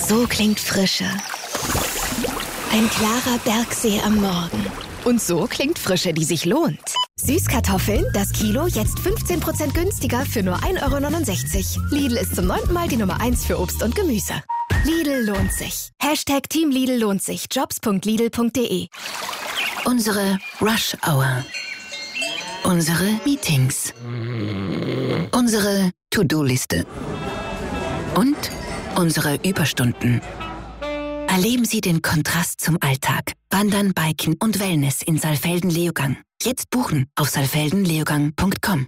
So klingt Frische. Ein klarer Bergsee am Morgen. Und so klingt Frische, die sich lohnt. Süßkartoffeln, das Kilo, jetzt 15% günstiger für nur 1,69 €. Lidl ist zum 9. Mal die Nummer 1 für Obst und Gemüse. Lidl lohnt sich. #Team Lidl lohnt sich. Jobs.lidl.de. Unsere Rush Hour. Unsere Meetings. Unsere To-Do-Liste. Und unsere Überstunden. Erleben Sie den Kontrast zum Alltag. Wandern, Biken und Wellness in Saalfelden-Leogang. Jetzt buchen auf saalfeldenleogang.com.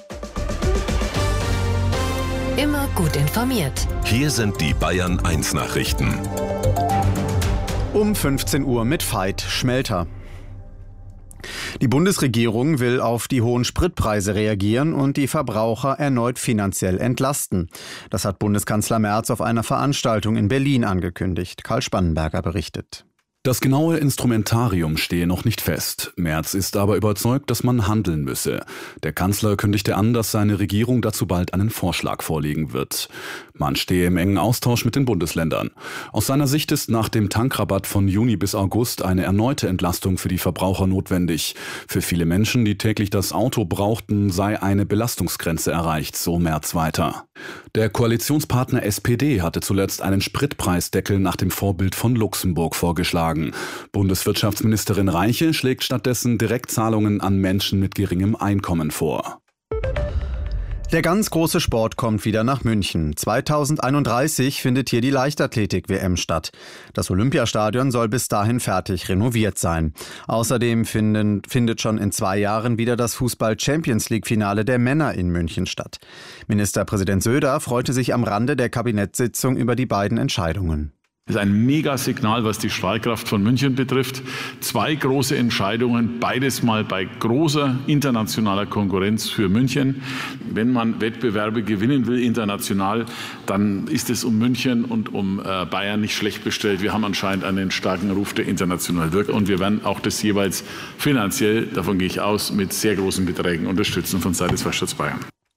Immer gut informiert. Hier sind die Bayern 1 Nachrichten. Um 15 Uhr mit Veit Schmelter. Die Bundesregierung will auf die hohen Spritpreise reagieren und die Verbraucher erneut finanziell entlasten. Das hat Bundeskanzler Merz auf einer Veranstaltung in Berlin angekündigt. Karl Spannenberger berichtet. Das genaue Instrumentarium stehe noch nicht fest. Merz ist aber überzeugt, dass man handeln müsse. Der Kanzler kündigte an, dass seine Regierung dazu bald einen Vorschlag vorlegen wird. Man stehe im engen Austausch mit den Bundesländern. Aus seiner Sicht ist nach dem Tankrabatt von Juni bis August eine erneute Entlastung für die Verbraucher notwendig. Für viele Menschen, die täglich das Auto brauchten, sei eine Belastungsgrenze erreicht, so Merz weiter. Der Koalitionspartner SPD hatte zuletzt einen Spritpreisdeckel nach dem Vorbild von Luxemburg vorgeschlagen. Bundeswirtschaftsministerin Reiche schlägt stattdessen Direktzahlungen an Menschen mit geringem Einkommen vor. Der ganz große Sport kommt wieder nach München. 2031 findet hier die Leichtathletik-WM statt. Das Olympiastadion soll bis dahin fertig renoviert sein. Außerdem findet schon in 2 Jahren wieder das Fußball-Champions-League-Finale der Männer in München statt. Ministerpräsident Söder freute sich am Rande der Kabinettssitzung über die beiden Entscheidungen. Das ist ein Megasignal, was die Strahlkraft von München betrifft. 2 große Entscheidungen, beides mal bei großer internationaler Konkurrenz für München. Wenn man Wettbewerbe gewinnen will international, dann ist es um München und um Bayern nicht schlecht bestellt. Wir haben anscheinend einen starken Ruf, der international wirkt. Und wir werden auch das jeweils finanziell, davon gehe ich aus, mit sehr großen Beträgen unterstützen von Seiten des Freistaats Bayern.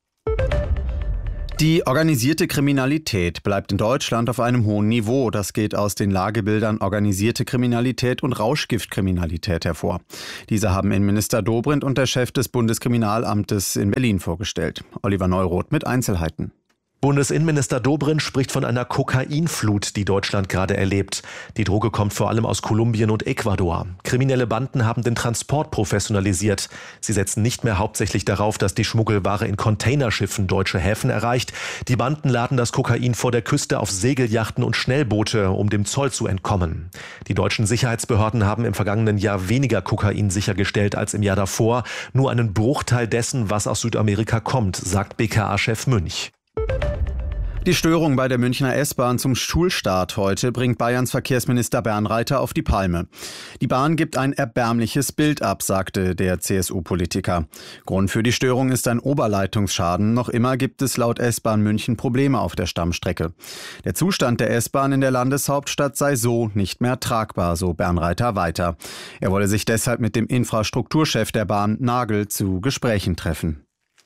Die organisierte Kriminalität bleibt in Deutschland auf einem hohen Niveau. Das geht aus den Lagebildern organisierte Kriminalität und Rauschgiftkriminalität hervor. Diese haben Innenminister Dobrindt und der Chef des Bundeskriminalamtes in Berlin vorgestellt. Oliver Neuroth mit Einzelheiten. Bundesinnenminister Dobrindt spricht von einer Kokainflut, die Deutschland gerade erlebt. Die Droge kommt vor allem aus Kolumbien und Ecuador. Kriminelle Banden haben den Transport professionalisiert. Sie setzen nicht mehr hauptsächlich darauf, dass die Schmuggelware in Containerschiffen deutsche Häfen erreicht. Die Banden laden das Kokain vor der Küste auf Segelyachten und Schnellboote, um dem Zoll zu entkommen. Die deutschen Sicherheitsbehörden haben im vergangenen Jahr weniger Kokain sichergestellt als im Jahr davor. Nur einen Bruchteil dessen, was aus Südamerika kommt, sagt BKA-Chef Münch. Die Störung bei der Münchner S-Bahn zum Schulstart heute bringt Bayerns Verkehrsminister Bernreiter auf die Palme. Die Bahn gibt ein erbärmliches Bild ab, sagte der CSU-Politiker. Grund für die Störung ist ein Oberleitungsschaden. Noch immer gibt es laut S-Bahn München Probleme auf der Stammstrecke. Der Zustand der S-Bahn in der Landeshauptstadt sei so nicht mehr tragbar, so Bernreiter weiter. Er wolle sich deshalb mit dem Infrastrukturchef der Bahn Nagel zu Gesprächen treffen.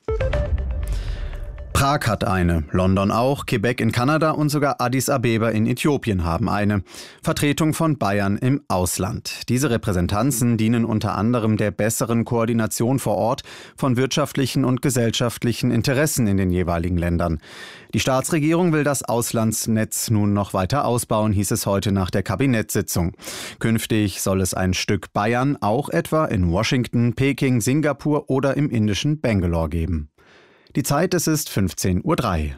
Prag hat eine, London auch, Quebec in Kanada und sogar Addis Abeba in Äthiopien haben eine. Vertretung von Bayern im Ausland. Diese Repräsentanzen dienen unter anderem der besseren Koordination vor Ort von wirtschaftlichen und gesellschaftlichen Interessen in den jeweiligen Ländern. Die Staatsregierung will das Auslandsnetz nun noch weiter ausbauen, hieß es heute nach der Kabinettssitzung. Künftig soll es ein Stück Bayern auch etwa in Washington, Peking, Singapur oder im indischen Bangalore geben. Die Zeit, es ist 15:03 Uhr.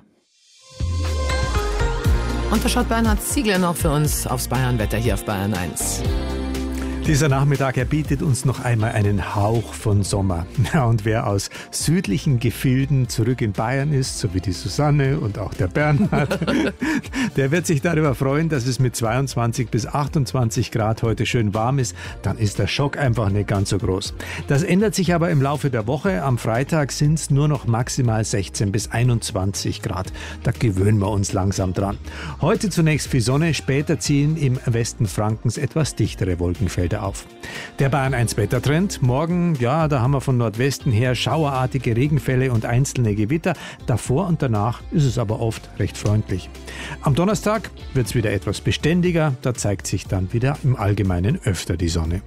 Und was schaut Bernhard Ziegler noch für uns aufs Bayernwetter hier auf Bayern 1? Dieser Nachmittag, er bietet uns noch einmal einen Hauch von Sommer. Ja, und wer aus südlichen Gefilden zurück in Bayern ist, so wie die Susanne und auch der Bernhard, der wird sich darüber freuen, dass es mit 22 bis 28 Grad heute schön warm ist. Dann ist der Schock einfach nicht ganz so groß. Das ändert sich aber im Laufe der Woche. Am Freitag sind es nur noch maximal 16 bis 21 Grad. Da gewöhnen wir uns langsam dran. Heute zunächst viel Sonne, später ziehen im Westen Frankens etwas dichtere Wolkenfelder wieder auf. Der Bayern 1 Wettertrend. Morgen, ja, da haben wir von Nordwesten her schauerartige Regenfälle und einzelne Gewitter. Davor und danach ist es aber oft recht freundlich. Am Donnerstag wird es wieder etwas beständiger. Da zeigt sich dann wieder im Allgemeinen öfter die Sonne.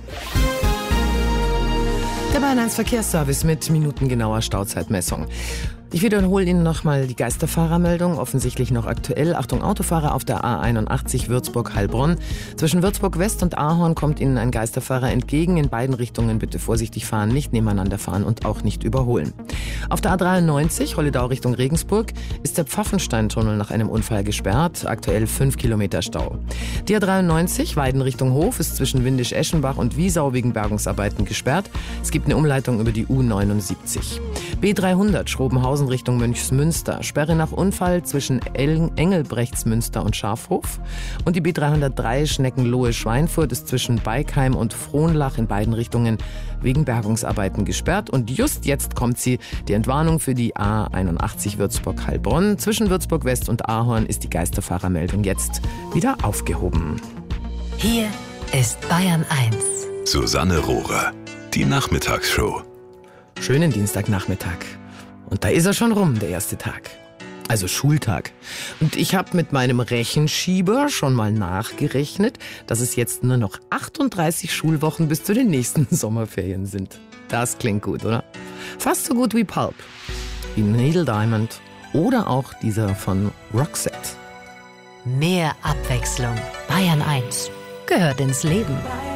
Der Bayern 1 Verkehrsservice mit minutengenauer Stauzeitmessung. Ich wiederhole Ihnen nochmal die Geisterfahrermeldung, offensichtlich noch aktuell. Achtung, Autofahrer auf der A81 Würzburg-Heilbronn. Zwischen Würzburg West und Ahorn kommt Ihnen ein Geisterfahrer entgegen. In beiden Richtungen bitte vorsichtig fahren, nicht nebeneinander fahren und auch nicht überholen. Auf der A93 Holledau Richtung Regensburg ist der Pfaffensteintunnel nach einem Unfall gesperrt. Aktuell 5 Kilometer Stau. Die A93 Weiden Richtung Hof ist zwischen Windisch-Eschenbach und Wiesau wegen Bergungsarbeiten gesperrt. Es gibt eine Umleitung über die U79. B300 Schrobenhausen Richtung Münchsmünster. Sperre nach Unfall zwischen Engelbrechtsmünster und Schafhof. Und die B303 Schneckenlohe-Schweinfurt ist zwischen Beikheim und Frohnlach in beiden Richtungen wegen Bergungsarbeiten gesperrt. Und just jetzt kommt sie, die Entwarnung für die A81 Würzburg-Heilbronn. Zwischen Würzburg West und Ahorn ist die Geisterfahrermeldung jetzt wieder aufgehoben. Hier ist Bayern 1. Susanne Rohrer, die Nachmittagsshow. Schönen Dienstagnachmittag. Und da ist er schon rum, der erste Tag. Also Schultag. Und ich habe mit meinem Rechenschieber schon mal nachgerechnet, dass es jetzt nur noch 38 Schulwochen bis zu den nächsten Sommerferien sind. Das klingt gut, oder? Fast so gut wie Pulp, wie Needle Diamond oder auch dieser von Roxette. Mehr Abwechslung. Bayern 1 gehört ins Leben.